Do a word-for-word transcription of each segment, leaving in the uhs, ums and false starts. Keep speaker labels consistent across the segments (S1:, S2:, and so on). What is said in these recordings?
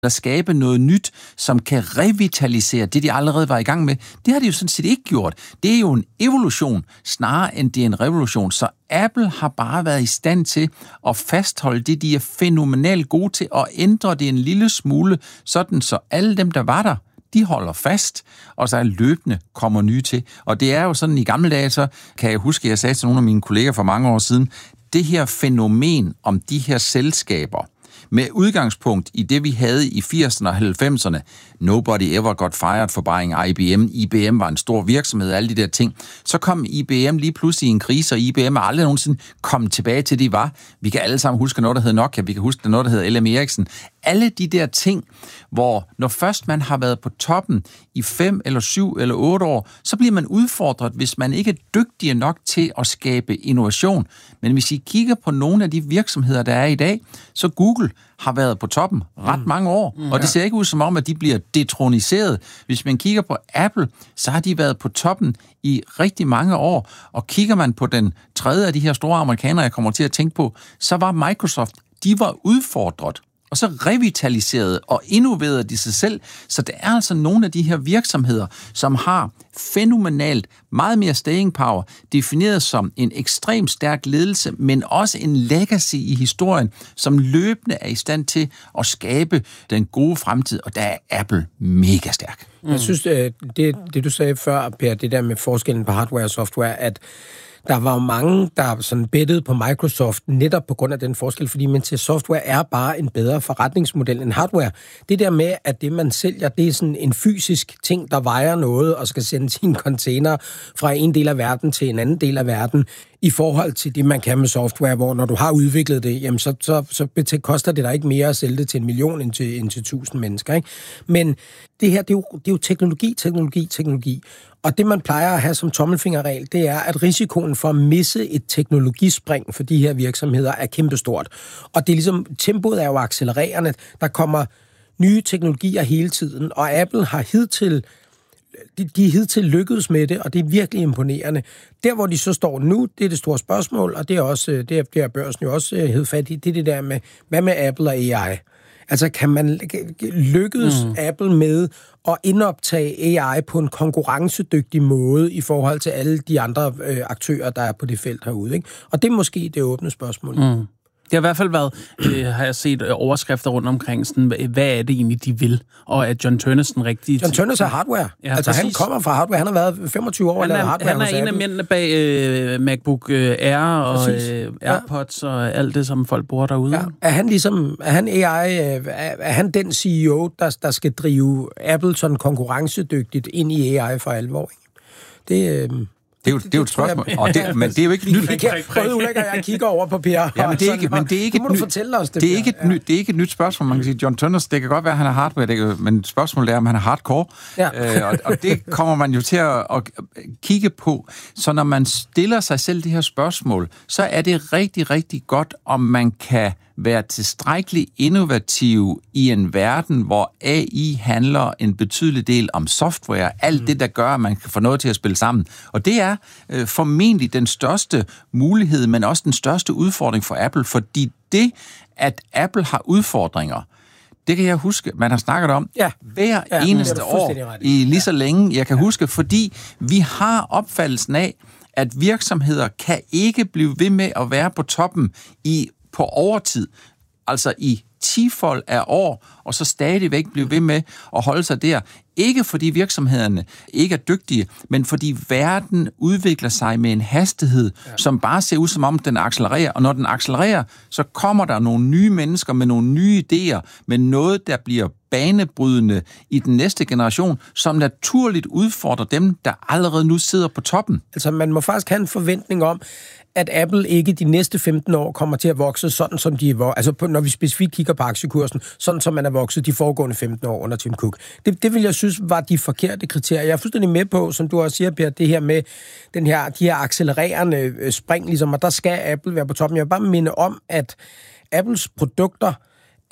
S1: at skabe noget nyt, som kan revitalisere det, de allerede var i gang med. Det har de jo sådan set ikke gjort. Det er jo en evolution, snarere end det er en revolution. Så Apple har bare været i stand til at fastholde det, de er fænomenalt gode til, og ændre det en lille smule, sådan så alle dem, der var der, de holder fast, og så er løbende kommer nye til. Og det er jo sådan, i gamle dage, så kan jeg huske, at jeg sagde til nogle af mine kolleger for mange år siden, det her fænomen om de her selskaber, med udgangspunkt i det, vi havde i firserne og halvfemserne. Nobody ever got fired for buying I B M. I B M var en stor virksomhed, alle de der ting. Så kom I B M lige pludselig i en krise, og I B M er aldrig nogensinde kommet tilbage til, de var. Vi kan alle sammen huske noget, der hedder Nokia. Vi kan huske noget, der hedder L M Ericsson. Alle de der ting, hvor når først man har været på toppen i fem eller syv eller otte år, så bliver man udfordret, hvis man ikke er dygtig nok til at skabe innovation. Men hvis I kigger på nogle af de virksomheder, der er i dag, så Google har været på toppen ret mange år, mm. og det ser ikke ud som om, at de bliver detroniseret. Hvis man kigger på Apple, så har de været på toppen i rigtig mange år, og kigger man på den tredje af de her store amerikanere, jeg kommer til at tænke på, så var Microsoft, de var udfordret, og så revitaliserede og innoverede de sig selv. Så det er altså nogle af de her virksomheder, som har fænomenalt meget mere staying power, defineret som en ekstremt stærk ledelse, men også en legacy i historien, som løbende er i stand til at skabe den gode fremtid, og der er Apple mega stærk.
S2: Mm. Jeg synes, det, det du sagde før, Per, det der med forskellen på hardware og software, at der var jo mange, der sådan bettede på Microsoft netop på grund af den forskel, fordi man til software er bare en bedre forretningsmodel end hardware. Det der med, at det man sælger, det er sådan en fysisk ting, der vejer noget og skal sendes i en container fra en del af verden til en anden del af verden, i forhold til det, man kan med software, hvor når du har udviklet det, jamen så, så, så koster det dig ikke mere at sælge det til en million end til, end til tusind mennesker. Ikke? Men det her, det er, jo, det er jo teknologi, teknologi, teknologi. Og det, man plejer at have som tommelfingerregel, det er, at risikoen for at misse et teknologispring for de her virksomheder er kæmpestort. Og det er ligesom, tempoet er jo accelererende. Der kommer nye teknologier hele tiden, og Apple har hidtil De, de er hidtil lykkedes med det, og det er virkelig imponerende. Der, hvor de så står nu, det er det store spørgsmål, og det er også, det er, det er børsen jo også hed fat i, det er det der med, hvad med Apple og A I? Altså, kan man lykkes mm. Apple med at indoptage A I på en konkurrencedygtig måde i forhold til alle de andre øh, aktører, der er på det felt herude, ikke? Og det er måske det åbne spørgsmål.
S3: Mm. Det har i hvert fald været, øh, har jeg set overskrifter rundt omkring, sådan, hvad er det egentlig, de vil? Og er John Tønnesen den rigtige?
S2: John Tønnesen er hardware. Ja, altså, præcis. Han kommer fra hardware. Han har været femogtyve år
S3: han er,
S2: og hardware.
S3: Han er en af mændene bag øh, MacBook Air og øh, AirPods ja. Og alt det, som folk bruger derude.
S2: Ja. Er han ligesom, er han A I, er, er han den C E O, der, der skal drive Apple sådan konkurrencedygtigt ind i A I for alvor? Det... Øh,
S1: Det er jo, det er jo et spørgsmål, og det, men det er jo ikke nyt.
S2: Vi kan prøve ulækker, jeg kigger over på Per.
S1: Ja, men det er ikke, men det er ikke et nyt. Det, det er ikke et nyt, det er ikke et nyt spørgsmål. Man kan sige, John Tønners, det kan godt være, at han er hardware, det kan, men spørgsmålet er, om han er hardcore. Ja. Øh, og, og det kommer man jo til at, at kigge på. Så når man stiller sig selv de her spørgsmål, så er det rigtig, rigtig godt, om man kan være tilstrækkeligt innovativ i en verden, hvor A I handler en betydelig del om software, alt det, der gør, at man kan få noget til at spille sammen. Og det er øh, formentlig den største mulighed, men også den største udfordring for Apple, fordi det, at Apple har udfordringer, det kan jeg huske, man har snakket om ja. hver ja, eneste år i lige så længe, jeg kan ja. huske, fordi vi har opfattelsen af, at virksomheder kan ikke blive ved med at være på toppen i på overtid, altså i tifold af år, og så stadigvæk blive ved med at holde sig der. Ikke fordi virksomhederne ikke er dygtige, men fordi verden udvikler sig med en hastighed, ja. som bare ser ud som om, den accelererer. Og når den accelererer, så kommer der nogle nye mennesker med nogle nye idéer, med noget, der bliver banebrydende i den næste generation, som naturligt udfordrer dem, der allerede nu sidder på toppen.
S2: Altså, man må faktisk have en forventning om, at Apple ikke de næste femten år kommer til at vokse sådan, som de er vokset. Altså, på, når vi specifikt kigger på aktiekursen, sådan som man er vokset de foregående femten år under Tim Cook. Det, det vil jeg synes var de forkerte kriterier. Jeg er fuldstændig med på, som du også siger, Per, det her med den her, de her accelererende spring, ligesom, og der skal Apple være på toppen. Jeg vil bare minde om, at Apples produkter er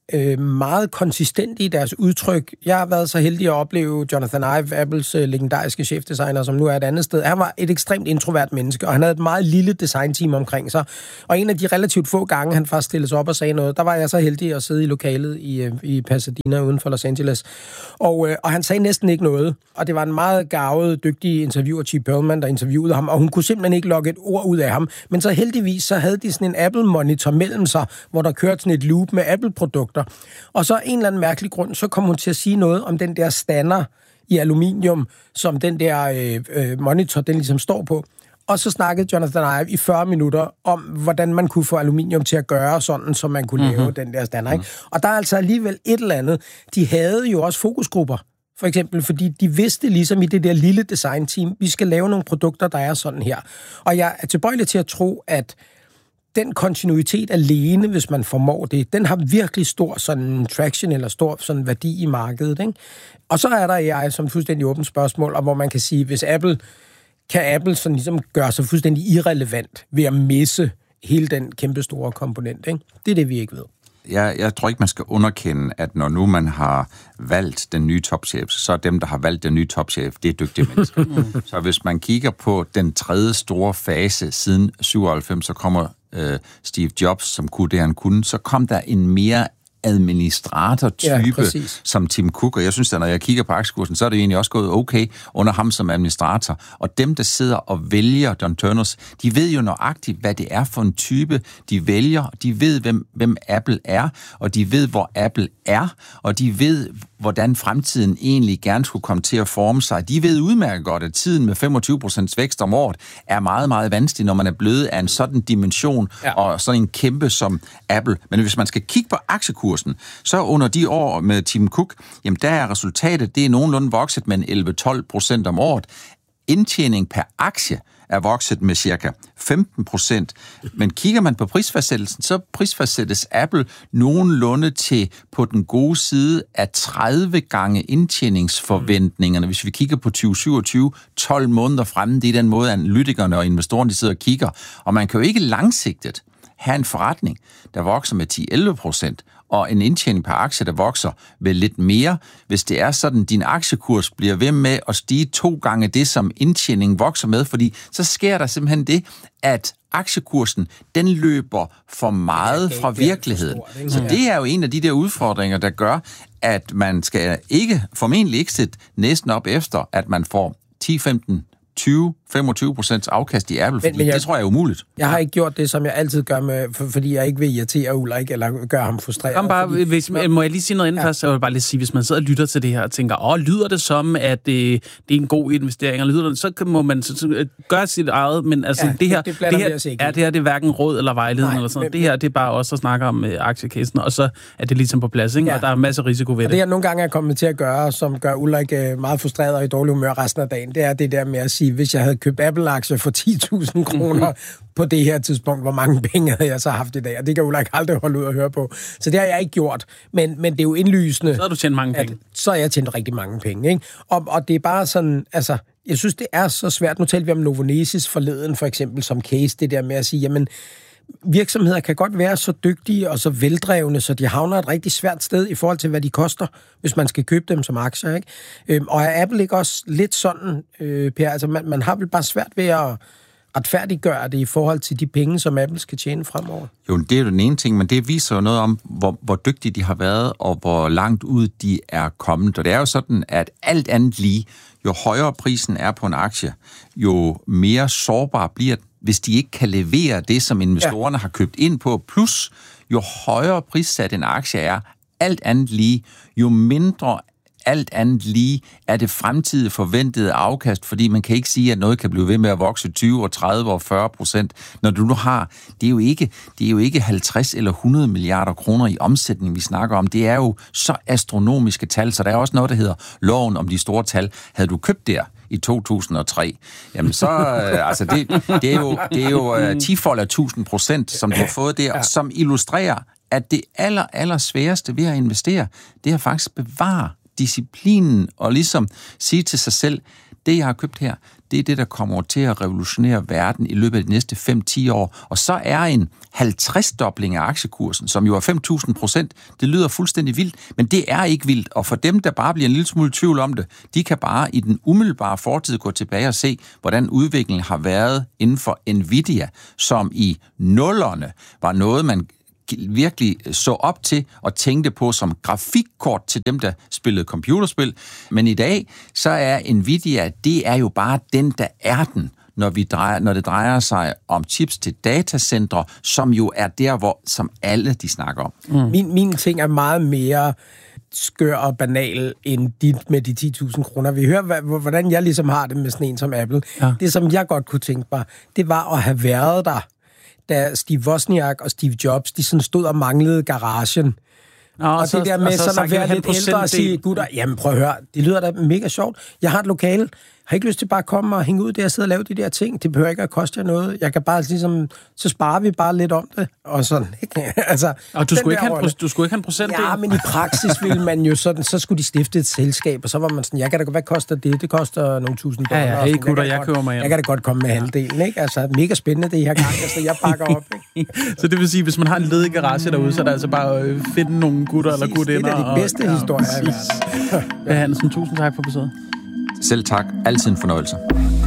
S2: øh, meget konsistente i deres udtryk. Jeg har været så heldig at opleve Jonathan Ive, Apples øh, legendariske chefdesigner, som nu er et andet sted. Han var et ekstremt introvert menneske, og han havde et meget lille designteam omkring sig. Og en af de relativt få gange, han faktisk stillede sig op og sagde noget, der var jeg så heldig at sidde i lokalet i, øh, i Pasadena uden for Los Angeles. Og, øh, og han sagde næsten ikke noget. Og det var en meget garvet, dygtig interviewer, Chief Perlman, der interviewede ham, og hun kunne simpelthen ikke lokke et ord ud af ham. Men så heldigvis, så havde de sådan en Apple-monitor mellem sig, hvor der kørte sådan et loop med Apple-produkter. Og så en eller anden mærkelig grund, så kom hun til at sige noget om den der stander i aluminium, som den der øh, øh, monitor, den ligesom står på. Og så snakkede Jonathan Ive i fyrre minutter om, hvordan man kunne få aluminium til at gøre sådan, så man kunne mm-hmm. lave den der stander. Ikke? Og der er altså alligevel et eller andet. De havde jo også fokusgrupper, for eksempel, fordi de vidste ligesom i det der lille designteam, vi skal lave nogle produkter, der er sådan her. Og jeg er tilbøjelig til at tro, at den kontinuitet alene, hvis man formår det, den har virkelig stor sådan traction eller stor sådan værdi i markedet. Ikke? Og så er der A I som fuldstændig åbent spørgsmål, og hvor man kan sige, hvis Apple, kan Apple sådan ligesom gøre sig fuldstændig irrelevant ved at misse hele den kæmpe store komponent. Ikke? Det er det, vi ikke ved.
S1: Jeg, jeg tror ikke, man skal underkende, at når nu man har valgt den nye topchef, så er dem, der har valgt den nye topchef, det er dygtige mennesker. Mm. Så hvis man kigger på den tredje store fase siden syvoghalvfems, så kommer øh, Steve Jobs, som kunne det, han kunne, så kom der en mere administrator-type ja, som Tim Cook, og jeg synes, at når jeg kigger på aktiekursen, så er det egentlig også gået okay under ham som administrator. Og dem, der sidder og vælger Don Turners, de ved jo nøjagtigt, hvad det er for en type, de vælger. De ved, hvem, hvem Apple er, og de ved, hvor Apple er, og de ved, hvordan fremtiden egentlig gerne skulle komme til at forme sig. De ved udmærket godt, at tiden med femogtyve procent vækst om året er meget, meget vanskelig, når man er blevet af en sådan dimension, ja. Og sådan en kæmpe som Apple. Men hvis man skal kigge på aktiekursen, så under de år med Tim Cook, jamen der er resultatet, det er nogenlunde vokset med en elleve til tolv procent om året. Indtjening per aktie er vokset med cirka femten procent. Men kigger man på prisfastsættelsen, så prisfastsættes Apple nogenlunde til på den gode side af tredive gange indtjeningsforventningerne. Hvis vi kigger på tyve syvogtyve, tolv måneder fremme, det er den måde, analytikerne og investorerne de sidder og kigger. Og man kan jo ikke langsigtet have en forretning, der vokser med ti til elleve procent, og en indtjening per aktie, der vokser ved lidt mere, hvis det er sådan, din aktiekurs bliver ved med at stige to gange det, som indtjeningen vokser med, fordi så sker der simpelthen det, at aktiekursen, den løber for meget fra virkeligheden. Så det er jo en af de der udfordringer, der gør, at man skal ikke, formentlig ikke sætte næsten op efter, at man får ti, femten, tyve, femogtyve procent afkast i Apple, fordi men, men jeg, det tror jeg er umuligt.
S2: Jeg har ikke gjort det, som jeg altid gør, med, for, fordi jeg ikke vil irritere Ulrik, eller gøre ham frustreret.
S3: Kom bare,
S2: fordi,
S3: hvis, må jeg lige sige noget inden ja. først, så jeg vil bare lige sige, hvis man sidder og lytter til det her og tænker, åh, lyder det som, at øh, det er en god investering, eller lyder det, så må man så, så, gøre sit eget, men altså ja, det her, det, det, det her, er, det her det er hverken råd eller vejledning, Nej, eller sådan men, det her, det er bare også at snakke om øh, aktiekassen, og så er det ligesom på plads, ikke? Ja. Og der er masser af risiko ved
S2: og det. det jeg nogle gange er kommet til at gøre, som gør Ulrik øh, meget frustreret og i dårlig humør resten af dagen, det er det der med at sige, hvis jeg havde købt Apple-aktier for ti tusind kroner mm-hmm. på det her tidspunkt, hvor mange penge havde jeg så haft i dag, og det kan Ulrik aldrig holde ud at høre på. Så det har jeg ikke gjort, men, men det er jo indlysende.
S3: Så har du tjent mange penge.
S2: At, så har jeg tjent rigtig mange penge, ikke? Og, og det er bare sådan, altså, jeg synes, det er så svært. Nu talte vi om Novonesis forleden, for eksempel, som case, det der med at sige, jamen, virksomheder kan godt være så dygtige og så veldrevne, så de havner et rigtig svært sted i forhold til, hvad de koster, hvis man skal købe dem som aktier, ikke? Øhm, og er Apple ikke også lidt sådan, øh, Per? Altså, man, man har vel bare svært ved at retfærdiggøre det i forhold til de penge, som Apple skal tjene fremover?
S1: Jo, det er jo den ene ting, men det viser jo noget om, hvor, hvor dygtige de har været, og hvor langt ud de er kommet. Og det er jo sådan, at alt andet lige, jo højere prisen er på en aktie, jo mere sårbar bliver den, hvis de ikke kan levere det, som investorerne ja. har købt ind på. Plus, jo højere prissat en aktie er, alt andet lige, jo mindre alt andet lige er det fremtidige forventede afkast, fordi man kan ikke sige, at noget kan blive ved med at vokse tyve, tredive og fyrre procent, når du nu har, det er jo ikke, det er jo ikke halvtreds eller hundrede milliarder kroner i omsætning, vi snakker om. Det er jo så astronomiske tal, så der er også noget, der hedder loven om de store tal. Havde du købt der i to tusind og tre, jamen så, øh, altså det, det er jo, det er jo øh, tifold af tusind procent, som du har fået der, som illustrerer, at det aller, aller sværeste ved at investere, det er faktisk bevare disciplinen og ligesom sige til sig selv, det jeg har købt her, det er det, der kommer til at revolutionere verden i løbet af de næste fem til ti år. Og så er en halvtreds-dobling af aktiekursen, som jo er fem tusind procent, det lyder fuldstændig vildt, men det er ikke vildt. Og for dem, der bare bliver en lille smule tvivl om det, de kan bare i den umiddelbare fortid gå tilbage og se, hvordan udviklingen har været inden for Nvidia, som i nullerne var noget, man virkelig så op til og tænkte på som grafikkort til dem, der spillede computerspil. Men i dag, så er Nvidia, det er jo bare den, der er den, når, vi drejer, når det drejer sig om chips til datacentre, som jo er der, hvor som alle de snakker om.
S2: Mm. Min, min ting er meget mere skør og banal end dit med de ti tusind kroner. Vi hører, hvordan jeg ligesom har det med sådan en som Apple. Ja. Det, som jeg godt kunne tænke mig, det var at have været der, da Steve Wozniak og Steve Jobs, de sådan stod og manglede garagen. Nå, og, og så, det der med og så sådan at være lidt ældre og sige, gutter, jamen prøv at høre, det lyder da mega sjovt. Jeg har et lokale, har ikke lyst til bare at komme og hænge ud der og sidde og lave de der ting. Det behøver ikke at koste jer noget. Jeg kan bare ligesom, så sparer vi bare lidt om det. Og sådan, ikke? Altså,
S3: og du skulle, ikke have en, du skulle ikke have en procentdel?
S2: Ja, men i praksis ville man jo sådan, så skulle de stifte et selskab, og så var man sådan, jeg kan da, hvad koster det? Det koster nogle tusind dollar.
S3: Ja, ja, hey, gutter, jeg, jeg køber mig hjem.
S2: Jeg kan da godt komme med halvdelen, ikke? Altså, mega spændende det her gang, altså, jeg pakker op, ikke?
S3: Så det vil sige, hvis man har en ledig garage derude, så er det altså bare at finde nogle gutter eller gutinder.
S2: Det er de bedste og, historier.
S3: Ja, Hansen, tusind tak for besøget.
S1: Selv tak. Altid en fornøjelse.